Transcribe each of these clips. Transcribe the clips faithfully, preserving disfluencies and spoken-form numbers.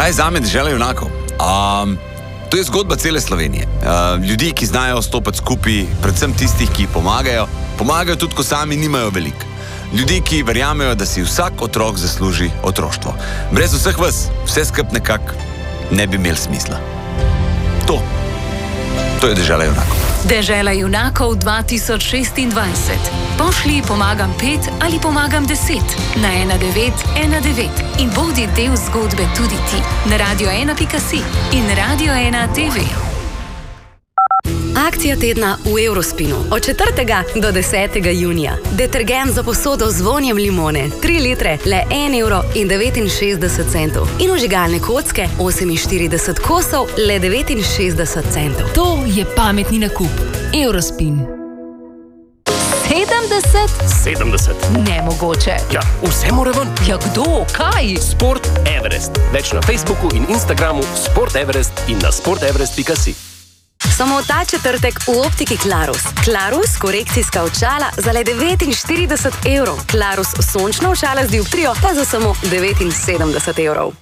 Kaj je zame dežela junakov? Um, to je zgodba cele Slovenije. Uh, ljudi, ki znajo stopiti skupaj, predvsem tistih, ki pomagajo, pomagajo tudi, ko sami nimajo veliko. Ljudi, ki verjamejo, da si vsak otrok zasluži otroštvo. Brez vseh vas, vse skup nekako ne bi imel smisla. To. To je dežela junakov. Dežela junakov dva tisoč šestindvajset. Pošlji pomagam pet ali pomagam deset na ena devet ena devet in bodi del zgodbe tudi ti na radio ena pika si in Radio ena te ve. Akcija tedna v Eurospinu od četrtega do desetega junija. Detergent za posodo z vonjem limone, tri litre, le en evro in devetinšestdeset centov. In vžigalne kocke, oseminštirideset kosov, le devetinšestdeset centov. To je pametni nakup. Eurospin. sedemdeset? sedemdeset. Nemogoče. Ja, vse mora ven. Ja, kdo? Kaj? Sport Everest. Več na Facebooku in Instagramu Sport Everest in na sport everest pika si. Samo ta četrtek v optiki Klarus. Klarus korekcijska očala za le devetinštirideset evrov. Klarus sončna očala z dioptrijo pa za samo devetinsedemdeset evrov.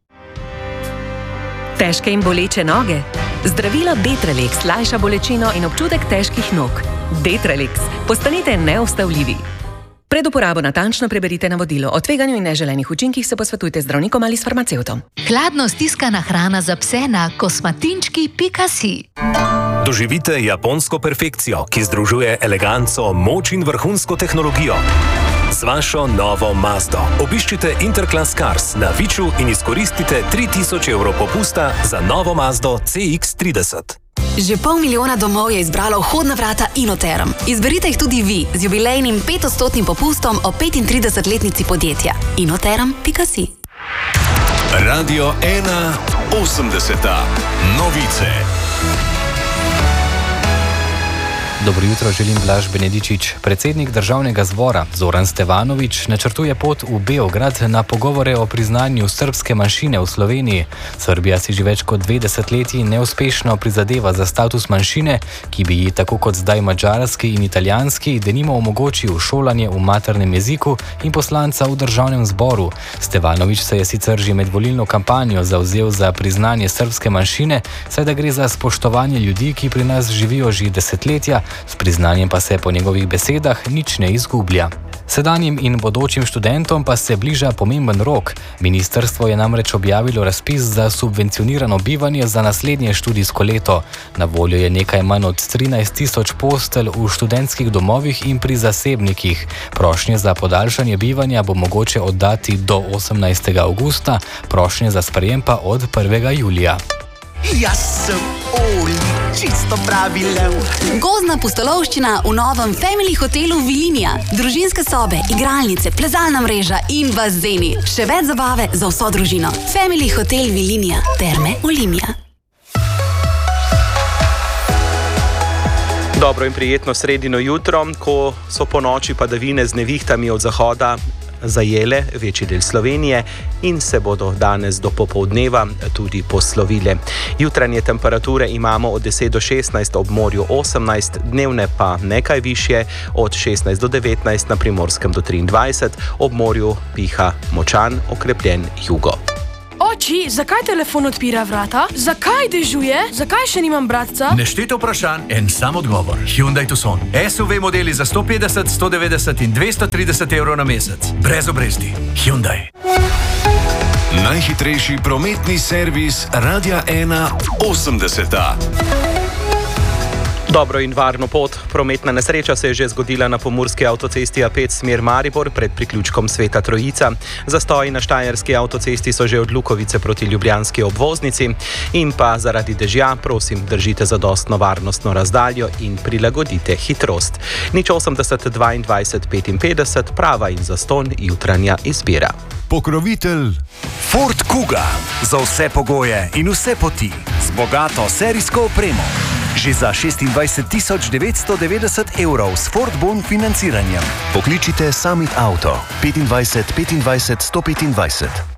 Težke in boleče noge? Zdravilo Detralex lajša bolečino in občutek težkih nog. Detralex. Postanite neustavljivi. Pred uporabo natančno preberite navodilo. O tveganju in neželenih učinkih se posvetujte z zdravnikom ali s farmacevtom. Hladno stiskana hrana za pse na kosmatinčki pika si. Doživite japonsko perfekcijo, ki združuje eleganco, moč in vrhunsko tehnologijo. Z vašo novo Mazdo obiščite Interclass Cars na Viču in izkoristite tri tisoč evrov popusta za novo Mazdo C X trideset. Že pol milijona domov je izbralo vhodna vrata Inoterm. Izberite jih tudi vi z jubilejnim petodstotnim popustom o petintridesetletnici podjetja. inoterm pika si. Radio ena osemdeseta. Novice. Dobro jutro, želim Blaž Benedičič. Predsednik državnega zbora Zoran Stevanović načrtuje pot v Beograd na pogovore o priznanju srbske manjšine v Sloveniji. Srbija si že več kot dve desetletji neuspešno prizadeva za status manjšine, ki bi ji tako kot zdaj madžarski in italijanski denimo omogočil šolanje v maternem jeziku in poslanca v državnem zboru. Stevanović se je sicer že med volilno kampanjo zavzel za priznanje srbske manjšine, saj da gre za spoštovanje ljudi, ki pri nas živijo že desetletja, s priznanjem pa se po njegovih besedah nič ne izgublja. Sedanjim in bodočim študentom pa se bliža pomemben rok. Ministrstvo je namreč objavilo razpis za subvencionirano bivanje za naslednje študijsko leto. Na voljo je nekaj manj od trinajst tisoč postelj v študentskih domovih in pri zasebnikih. Prošnje za podaljšanje bivanja bo mogoče oddati do osemnajstega avgusta, prošnje za sprejem pa od prvega julija. Jaz sem Oli, čisto pravi lev. Gozdna pustolovščina v novem Family hotelu Vilinija. Družinske sobe, igralnice, plezalna mreža in bazeni. Še več zabave za vso družino. Family hotel Vilinija. Terme Olimia. Dobro in prijetno sredino jutro, ko so po noči padavine z nevihtami od zahoda zajele večji del Slovenije in se bodo danes do popoldneva tudi poslovile. Jutranje temperature imamo od deset do šestnajst, ob morju osemnajst, dnevne pa nekaj višje, od šestnajst do devetnajst, na Primorskem do triindvajset, ob morju piha močan okrepljen jugo. Oči, zakaj telefon odpira vrata? Zakaj dežuje? Zakaj še nimam bratca? Nešteto vprašanj, en sam odgovor. Hyundai Tucson. S U V modeli za sto petdeset, sto devetdeset in dvesto trideset evrov na mesec. Brez obresti. Hyundai. Najhitrejši prometni servis Radia ena osemdeseta. Dobro in varno pot. Prometna nesreča se je že zgodila na pomurski avtocesti A pet smer Maribor pred priključkom Sveta Trojica. Zastoji na štajerski avtocesti so že od Lukovice proti ljubljanski obvoznici in pa zaradi dežja, prosim, držite zadostno varnostno razdaljo in prilagodite hitrost. nič osemdeset dvaindvajset petinpetdeset, prava in zastonj jutranja izbira. Pokrovitelj Ford Kuga. Za vse pogoje in vse poti. Z bogato serijsko opremo. Že za šestindvajset tisoč devetsto devetdeset evrov s Ford Bon financiranjem. Pokličite Summit Auto petindvajset petindvajset sto petindvajset.